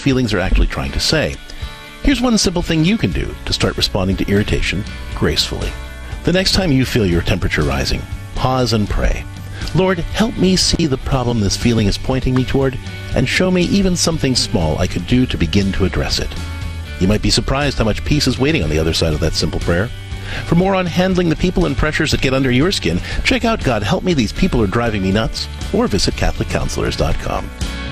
feelings are actually trying to say. Here's one simple thing you can do to start responding to irritation gracefully. The next time you feel your temperature rising, pause and pray. Lord, help me see the problem this feeling is pointing me toward, and show me even something small I could do to begin to address it. You might be surprised how much peace is waiting on the other side of that simple prayer. For more on handling the people and pressures that get under your skin, check out God Help Me, These People Are Driving Me Nuts, or visit CatholicCounselors.com.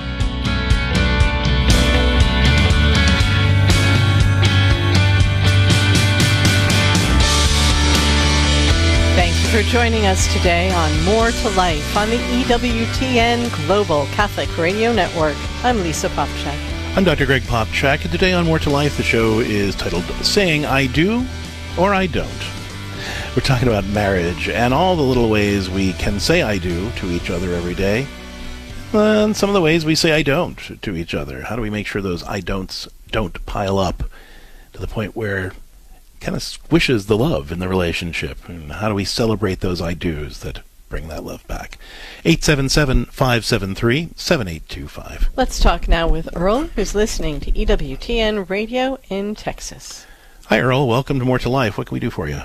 For joining us today on More to Life on the EWTN Global Catholic Radio Network. I'm Lisa Popchak. I'm Dr. Greg Popchak, and today on More to Life, the show is titled Saying I Do or I Don't. We're talking about marriage and all the little ways we can say I do to each other every day, and some of the ways we say I don't to each other. How do we make sure those I don'ts don't pile up to the point where kind of squishes the love in the relationship? And how do we celebrate those I do's that bring that love back? 877-573-7825. Let's talk now with Earl, who's listening to EWTN Radio in Texas. Hi, Earl. Welcome to More to Life. What can we do for you?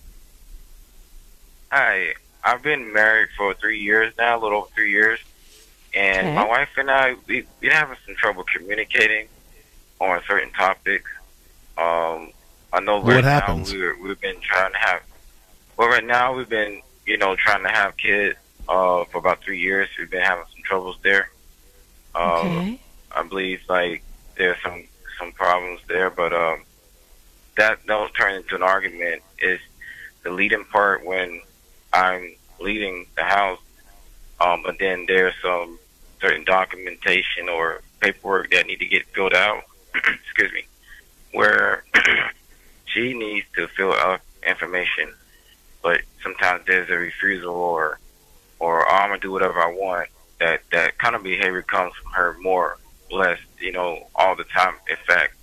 Hi. I've been married for 3 years now, a little over 3 years. And my wife and I, we've been having some trouble communicating on certain topics. I know right now we've been trying to have, right now we've been, trying to have kids for about 3 years. We've been having some troubles there. I believe, there's some problems there, but that don't turn into an argument. Is the leading part when I'm leading the house, but then there's some certain documentation or paperwork that need to get filled out, excuse me, where she needs to fill out information, but sometimes there's a refusal or I'm going to do whatever I want. That kind of behavior comes from her more or less, all the time, in fact.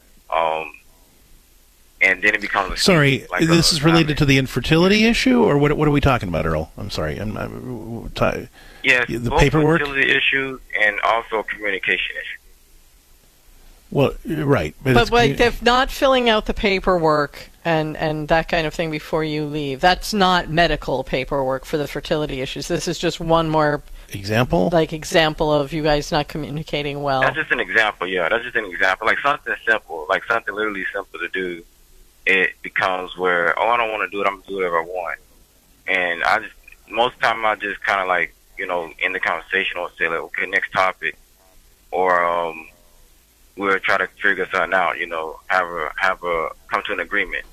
And then it becomes Sorry, this is related to the infertility issue, or what are we talking about, Earl? I'm sorry. Yes, the both paperwork? fertility issues and also communication issues. Well, right. But they're not filling out the paperwork and that kind of thing before you leave. That's not medical paperwork for the fertility issues. This is just one more example of you guys not communicating well. That's just an example, yeah. That's just an example. Like something simple, like something literally simple to do. It becomes where, I don't want to do it, I'm going to do whatever I want. And most of the time I just kind of in the conversation or say okay, next topic. Or, we'll try to figure something out, have a come to an agreement,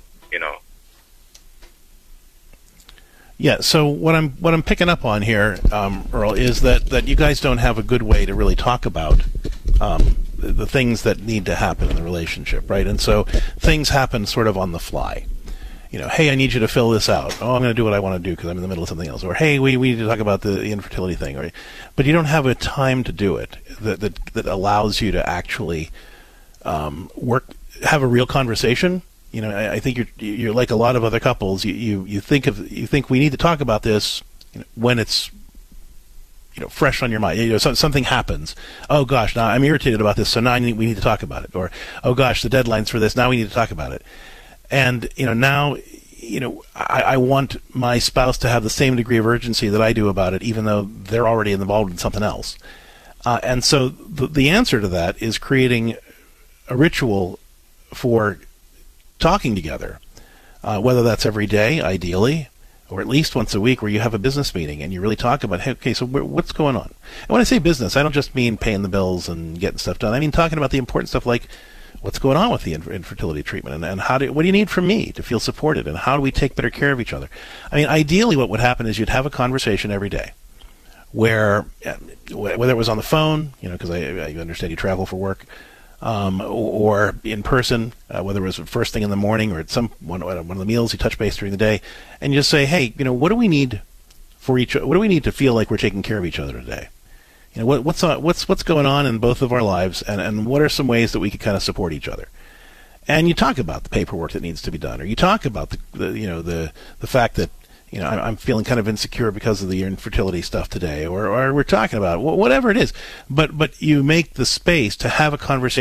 Yeah. So what I'm picking up on here, Earl, is that you guys don't have a good way to really talk about the things that need to happen in the relationship, right? And so things happen sort of on the fly. Hey, I need you to fill this out. Oh, I'm going to do what I want to do because I'm in the middle of something else. Or hey, we need to talk about the infertility thing. Right? But you don't have a time to do it that allows you to actually have a real conversation. I think you're like a lot of other couples. You think we need to talk about this when it's fresh on your mind. Something happens. Oh gosh, now I'm irritated about this. So now we need to talk about it. Or oh gosh, the deadline's for this. Now we need to talk about it. And now I want my spouse to have the same degree of urgency that I do about it, even though they're already involved in something else. And so the answer to that is creating a ritual for talking together, whether that's every day, ideally, or at least once a week, where you have a business meeting and you really talk about, hey, okay, so what's going on? And when I say business, I don't just mean paying the bills and getting stuff done. I mean talking about the important stuff like what's going on with the infertility treatment, and what do you need from me to feel supported, and how do we take better care of each other? I mean, ideally what would happen is you'd have a conversation every day where, whether it was on the phone, because I understand you travel for work, or in person, whether it was first thing in the morning or at one of the meals, you touch base during the day, and you just say, hey, what do we need what do we need to feel like we're taking care of each other today? What's going on in both of our lives, and what are some ways that we could kind of support each other? And you talk about the paperwork that needs to be done, or you talk about the fact that I'm feeling kind of insecure because of the infertility stuff today, or we're talking about whatever it is, but you make the space to have a conversation